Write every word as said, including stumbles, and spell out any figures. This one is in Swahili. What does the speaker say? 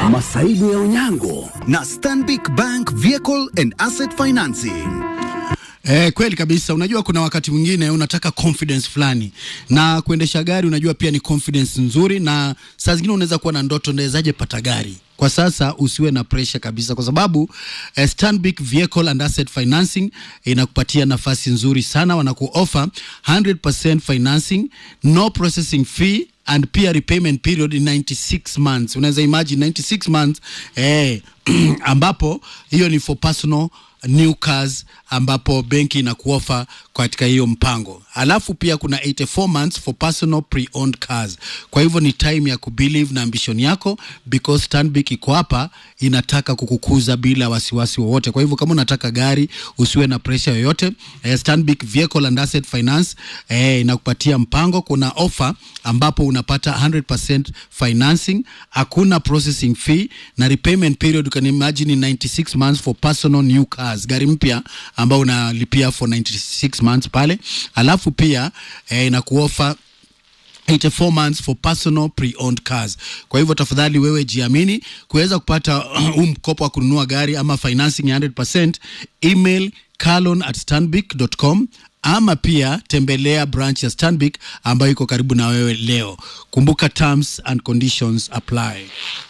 Masaibu ya Onyango na Stanbic Bank Vehicle and Asset Financing. Eh, kweli kabisa. Unajua kuna wakati mwingine unataka confidence fulani, na kuendesha gari unajua pia ni confidence nzuri, na saa zingine unaweza kuwa na ndoto ndawezaje pata gari. Kwa sasa usiwe na pressure kabisa, kwa sababu eh, Stanbic Vehicle and Asset Financing inakupatia nafasi nzuri sana. Wanakuoffer one hundred percent financing, no processing fee and pia repayment period in ninety-six months. Unaweza imagine ninety-six months eh ambapo hiyo ni for personal new cars, ambapo benki inakuofa katika hiyo mpango. Alafu pia kuna eighty-four months for personal pre-owned cars. Kwa hivyo ni time ya kubelieve na ambition yako, because Stanbic iko hapa inataka kukukuza bila wasiwasi wowote. Kwa hivyo kama unataka gari usiwe na pressure yoyote. eh, Stanbic Vehicle and Asset Finance eh, inakupatia mpango. Kuna offer ambapo unapata one hundred percent financing, hakuna processing fee, na repayment period you can imagine in ninety-six months for personal new cars, gari mpya ambao unalipia for ninety-six months pale. Alafu pia eh, inakuofa eighty-four months for personal pre-owned cars. Kwa hivyo tafadhali wewe jiamini kuweza kupata uh, mkopo wa kununua gari ama financing one hundred percent. Email carlon at stanbic dot com ama pia tembelea branch ya Stanbic ambayo iko karibu na wewe leo. Kumbuka terms and conditions apply.